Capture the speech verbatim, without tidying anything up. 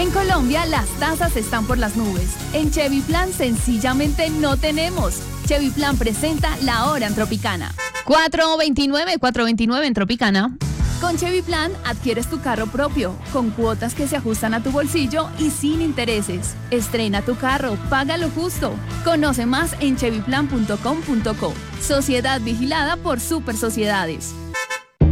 En Colombia las tasas están por las nubes. En Chevy Plan sencillamente no tenemos. Chevy Plan presenta La Hora en Tropicana. cuatro veintinueve, cuatro veintinueve en Tropicana. Con Chevy Plan adquieres tu carro propio, con cuotas que se ajustan a tu bolsillo y sin intereses. Estrena tu carro, paga lo justo. Conoce más en chevy plan punto com punto co. Sociedad vigilada por Super Sociedades.